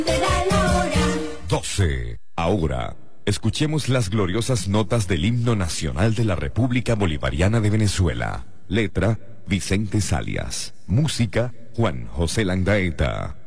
Te da la hora. 12. Ahora, escuchemos las gloriosas notas del himno nacional de la República Bolivariana de Venezuela. Letra, Vicente Salias. Música, Juan José Landaeta.